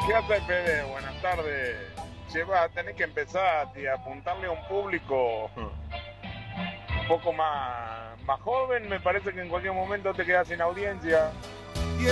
¿Qué hace, Fede? Buenas tardes. Lleva, tenés que empezar a apuntarle a un público un poco más joven. Me parece que en cualquier momento te quedas sin audiencia.